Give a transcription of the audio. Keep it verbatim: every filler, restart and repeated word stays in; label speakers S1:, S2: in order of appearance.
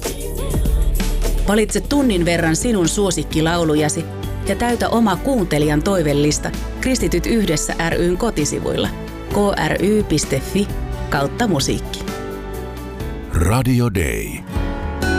S1: Valitse tunnin verran sinun suosikkilaulujasi ja täytä oma kuuntelijan toivellista Kristityt yhdessä ry:n kotisivuilla k r y piste f i kautta musiikki.
S2: Radio Day.